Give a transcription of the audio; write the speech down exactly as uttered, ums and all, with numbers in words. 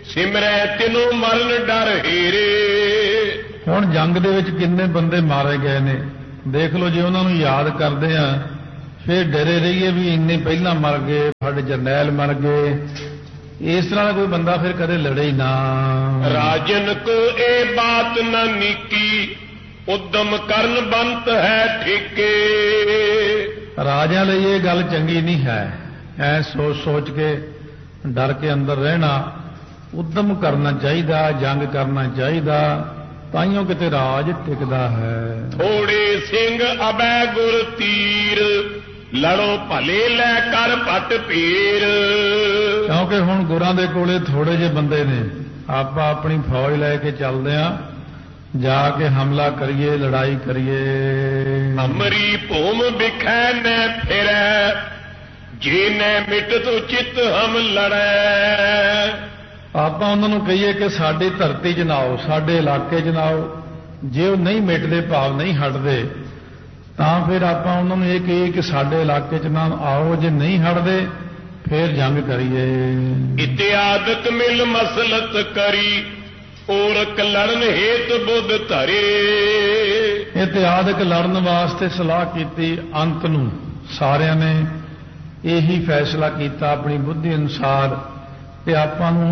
ਸਿਮਰੈ ਤਿਨੋ ਮਰਨ ਡਰ ਹੀਰੇ। ਹੁਣ ਜੰਗ ਦੇ ਵਿੱਚ ਕਿੰਨੇ ਬੰਦੇ ਮਾਰੇ ਗਏ ਨੇ, ਦੇਖ ਲਓ। ਜੇ ਉਹਨਾਂ ਨੂੰ ਯਾਦ ਕਰਦੇ ਆ ਫਿਰ ਡਰੇ ਰਹੀਏ ਵੀ ਇੰਨੇ ਪਹਿਲਾਂ ਮਰ ਗਏ, ਸਾਡੇ ਜਰਨੈਲ ਮਰ ਗਏ। ਇਸ ਤਰ੍ਹਾਂ ਦਾ ਕੋਈ ਬੰਦਾ ਫਿਰ ਕਦੇ ਲੜੇ ਹੀ ਨਾ। ਰਾਜਨ ਕੋ ਇਹ ਬਾਤ ਨਾ ਨੀਕੀ, ਉਦਮ ਕਰਨ ਬੰਤ ਹੈ ਠੇਕੇ। ਰਾਜਿਆਂ ਲਈ ਇਹ ਗੱਲ ਚੰਗੀ ਨਹੀਂ ਹੈ, ਐ ਸੋਚ ਸੋਚ ਕੇ ਡਰ ਕੇ ਅੰਦਰ ਰਹਿਣਾ। ਉਦਮ ਕਰਨਾ ਚਾਹੀਦਾ, ਜੰਗ ਕਰਨਾ ਚਾਹੀਦਾ, ਤਾਈਓ ਕਿਤੇ ਰਾਜ ਟਿਕਦਾ ਹੈ। ਥੋੜੇ ਸਿੰਘ ਅਬੈ ਗੁਰ ਤੀਰ, ਲੜੋ ਭਲੇ ਲੈ ਕਰ ਪਟ ਪੀਰ। ਕਿਉਂਕਿ ਹੁਣ ਗੁਰਾਂ ਦੇ ਕੋਲੇ ਥੋੜੇ ਜਿਹੇ ਬੰਦੇ ਨੇ, ਆਪਾਂ ਆਪਣੀ ਫੌਜ ਲੈ ਕੇ ਚੱਲਦੇ ਆਂ, ਜਾ ਕੇ ਹਮਲਾ ਕਰੀਏ, ਲੜਾਈ ਕਰੀਏ। ਅਮਰੀ ਭੂਮ ਵਿਖੈ ਨੈ ਫਿਰੈ, ਜੇ ਨੈ ਮਿਟ ਤੋ ਚਿਤ ਹਮ ਲੜੈ। ਆਪਾਂ ਉਹਨਾਂ ਨੂੰ ਕਹੀਏ ਕਿ ਸਾਡੀ ਧਰਤੀ 'ਚ ਨਾ ਆਓ, ਸਾਡੇ ਇਲਾਕੇ 'ਚ ਨਾ ਆਓ। ਜੇ ਉਹ ਨਹੀਂ ਮਿਟਦੇ, ਭਾਵ ਨਹੀਂ ਹਟਦੇ, ਤਾਂ ਫਿਰ ਆਪਾਂ ਉਹਨਾਂ ਨੂੰ ਇਹ ਕਹੀਏ ਕਿ ਸਾਡੇ ਇਲਾਕੇ 'ਚ ਨਾ ਆਓ। ਜੇ ਨਹੀਂ ਹਟਦੇ ਫਿਰ ਜੰਗ ਕਰੀਏ। ਇਤਿਆਦਕ ਮਿਲ ਮਸਲਤ ਕਰੀ, ਔਰਕ ਲੜਨ ਹੇਤ ਬੁੱਧ ਧਰੇ। ਇਤਿਆਦਕ ਲੜਨ ਵਾਸਤੇ ਸਲਾਹ ਕੀਤੀ। ਅੰਤ ਨੂੰ ਸਾਰਿਆਂ ਨੇ ਇਹੀ ਫੈਸਲਾ ਕੀਤਾ ਆਪਣੀ ਬੁੱਧੀ ਅਨੁਸਾਰ ਕਿ ਆਪਾਂ ਨੂੰ